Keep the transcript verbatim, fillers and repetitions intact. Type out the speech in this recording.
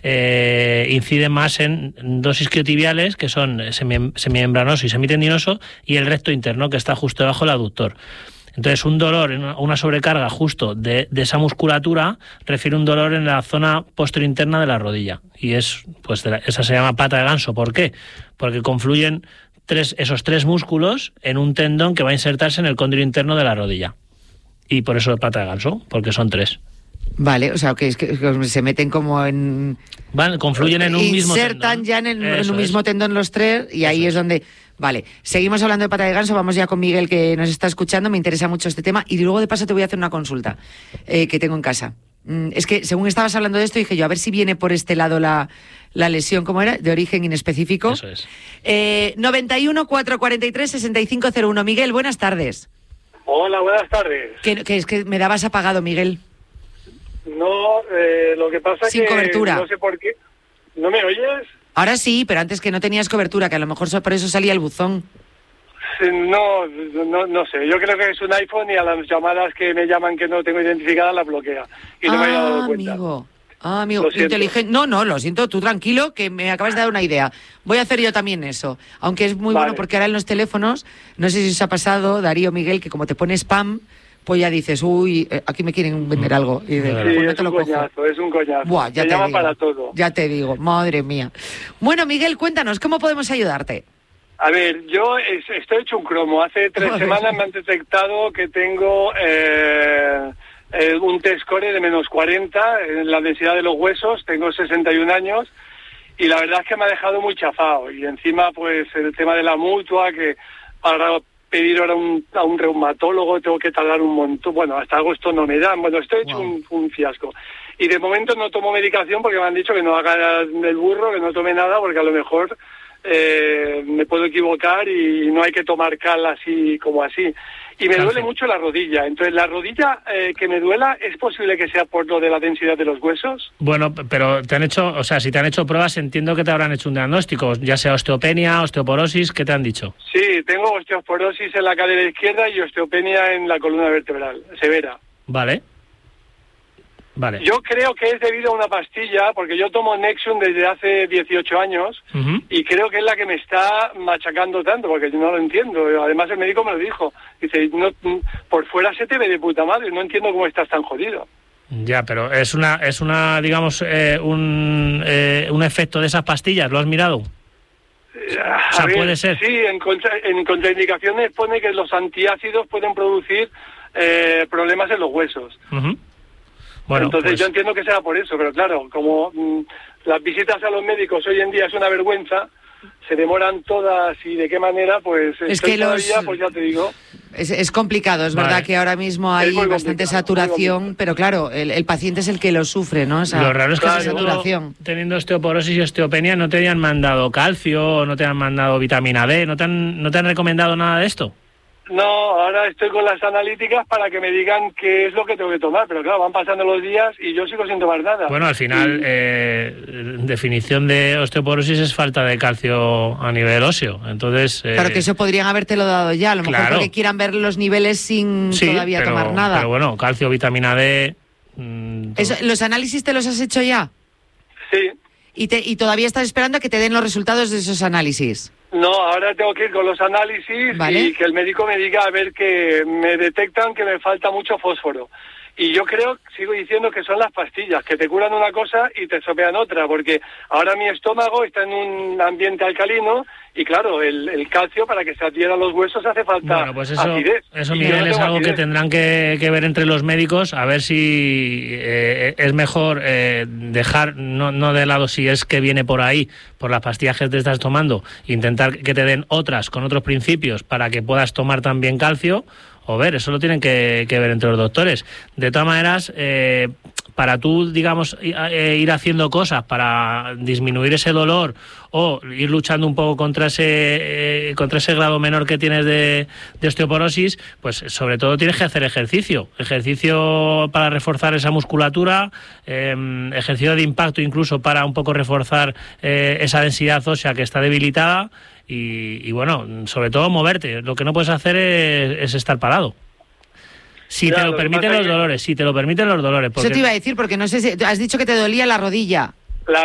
eh, incide más en dos isquiotibiales, que son semi, semimembranoso y semitendinoso, y el recto interno, que está justo debajo del aductor. Entonces, un dolor, una sobrecarga justo de, de esa musculatura refiere un dolor en la zona posterior-interna de la rodilla. Y es, pues, de la, esa se llama pata de ganso. ¿Por qué? Porque confluyen tres, esos tres músculos en un tendón que va a insertarse en el cóndilo interno de la rodilla. Y por eso pata de ganso, porque son tres. Vale, o sea, que, es que se meten como en... Van, confluyen en un mismo tendón. Insertan ya en, en un mismo es. tendón los tres y eso ahí es, es donde... Vale, seguimos hablando de pata de ganso, vamos ya con Miguel, que nos está escuchando, me interesa mucho este tema, y luego de paso te voy a hacer una consulta eh, que tengo en casa. Mm, es que según estabas hablando de esto, dije yo, a ver si viene por este lado la, la lesión, ¿cómo era? De origen inespecífico. Eso es. Eh, noventa y uno, cuatrocientos cuarenta y tres, sesenta y cinco cero uno. Miguel, buenas tardes. Hola, buenas tardes. Que, que es que me dabas apagado, Miguel. No, eh, lo que pasa es que... Sin cobertura. No sé por qué. ¿No me oyes? Ahora sí, pero antes que no tenías cobertura, que a lo mejor por eso salía el buzón. No, no, no sé. Yo creo que es un iPhone y a las llamadas que me llaman que no tengo identificada la bloquea. Y no ah, me había dado cuenta. Amigo. Ah, amigo. Inteligente. No, no, lo siento, tú tranquilo, que me acabas de dar una idea. Voy a hacer yo también eso. Aunque es muy vale. bueno porque ahora en los teléfonos, no sé si os ha pasado, Darío, Miguel, que como te pone spam, pues ya dices, uy, aquí me quieren vender algo. Y de, sí, pues no es, te lo un coñazo, es un coñazo, Buah, ya me te llama digo, para todo. Ya te digo, madre mía. Bueno, Miguel, cuéntanos, ¿cómo podemos ayudarte? A ver, yo es, estoy hecho un cromo. Hace tres Joder. semanas me han detectado que tengo eh, eh, un T-score de menos cuarenta en la densidad de los huesos. Tengo sesenta y un años y la verdad es que me ha dejado muy chafado. Y encima, pues, el tema de la mutua, que para pedir ahora un, a un reumatólogo tengo que tardar un montón. Bueno, hasta agosto no me dan. Bueno, estoy hecho wow. un, un fiasco. Y de momento no tomo medicación porque me han dicho que no haga el burro, que no tome nada, porque a lo mejor eh, me puedo equivocar y no hay que tomar cal así como así. Y me duele mucho la rodilla. Entonces, ¿la rodilla eh, que me duela es posible que sea por lo de la densidad de los huesos? Bueno, pero te han hecho, o sea, si te han hecho pruebas, entiendo que te habrán hecho un diagnóstico, ya sea osteopenia, osteoporosis, ¿qué te han dicho? Sí, tengo osteoporosis en la cadera izquierda y osteopenia en la columna vertebral, severa. Vale. Vale. Yo creo que es debido a una pastilla, porque yo tomo Nexium desde hace dieciocho años uh-huh. y creo que es la que me está machacando tanto, porque yo no lo entiendo. Además el médico me lo dijo. Dice, no, por fuera se te ve de puta madre, no entiendo cómo estás tan jodido. Ya, pero es una, es una digamos, eh, un, eh, un efecto de esas pastillas, ¿lo has mirado? A o sea, ver, puede ser. Sí, en, contra, en contraindicaciones pone que los antiácidos pueden producir eh, problemas en los huesos. Uh-huh. Bueno, entonces pues... yo entiendo que sea por eso, pero claro, como mmm, las visitas a los médicos hoy en día es una vergüenza, se demoran todas y de qué manera, pues es que los... todavía, pues ya te digo. Es, es complicado, es vale. verdad que ahora mismo hay bastante saturación, pero claro, el, el paciente es el que lo sufre, ¿no? O sea, lo raro es que claro, saturación. Teniendo osteoporosis y osteopenia no te hayan mandado calcio, no te han mandado vitamina D, ¿no te han, no te han recomendado nada de esto? No, ahora estoy con las analíticas para que me digan qué es lo que tengo que tomar, pero claro, van pasando los días y yo sigo sin tomar nada. Bueno, al final, y... eh, definición de osteoporosis es falta de calcio a nivel óseo, entonces... Eh... Claro que eso podrían habértelo dado ya, a lo claro. mejor porque quieran ver los niveles sin sí, todavía pero, tomar nada. pero bueno, calcio, vitamina D... Mmm, eso, ¿los análisis te los has hecho ya? Sí. ¿Y, te, ¿Y todavía estás esperando a que te den los resultados de esos análisis? No, ahora tengo que ir con los análisis ¿Vale? y que el médico me diga a ver que me detectan que me falta mucho fósforo. Y yo creo, sigo diciendo que son las pastillas, que te curan una cosa y te estropean otra, porque ahora mi estómago está en un ambiente alcalino y claro, el, el calcio para que se adhieran los huesos hace falta bueno, pues eso, acidez. Eso, Miguel, no es algo acidez. que tendrán que, que ver entre los médicos, a ver si eh, es mejor eh, dejar, no, no de lado si es que viene por ahí, por las pastillas que te estás tomando, intentar que te den otras con otros principios para que puedas tomar también calcio, o ver, eso lo tienen que, que ver entre los doctores. De todas maneras, eh, para tú, digamos, ir haciendo cosas para disminuir ese dolor o ir luchando un poco contra ese eh, contra ese grado menor que tienes de, de osteoporosis, pues sobre todo tienes que hacer ejercicio. Ejercicio para reforzar esa musculatura, eh, ejercicio de impacto incluso para un poco reforzar eh, esa densidad ósea que está debilitada. Y, y bueno, sobre todo moverte. Lo que no puedes hacer es, es estar parado. Si ya, te lo, lo permiten los que... dolores, si te lo permiten los dolores. Porque... Eso te iba a decir, porque no sé si... Has dicho que te dolía la rodilla.